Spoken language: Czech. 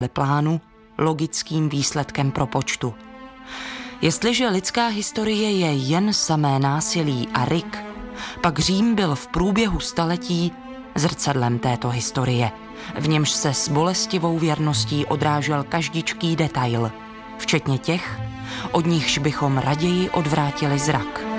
plánu, logickým výsledkem propočtu. Jestliže lidská historie je jen samé násilí a ryk, pak Řím byl v průběhu staletí zrcadlem této historie, v němž se s bolestivou věrností odrážel každičký detail, včetně těch, od nichž bychom raději odvrátili zrak.